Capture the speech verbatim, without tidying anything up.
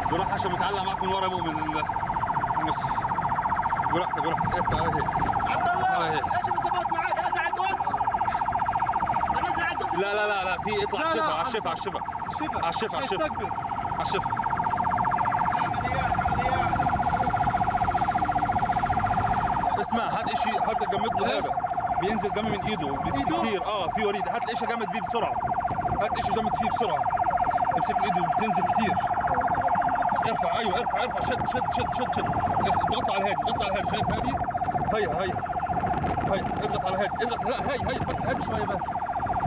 براحتك عشان متعلق معك من ورا مؤمن. بس براحتك براحتك افتح على هيك. عبد الله ايش اللي سويت معاك؟ انا زعل قدس. انا زعل قدس. لا لا لا لا في اطلع لا، لا، على الشفا على الشفا على الشفا الشفا على الشفا على الشفا يستقبل على الشفا. عمليات عمليات. اسمع هات اشي، هات جمد له هذا بينزل دم من ايده إيده؟ كثير. اه في وريد، هات الاشي جمد بيه بسرعه. هات اشي جمد فيه بسرعه. امسك ايده بتنزل كثير. ارفع ايوه ارفع ارفع شد شد شد شد شد. اضغط على هادي اضغط على هادي. شايف هادي؟ هيا هيا هيا اضغط على هادي اضغط. لا هي هي فتح هادي شوي بس.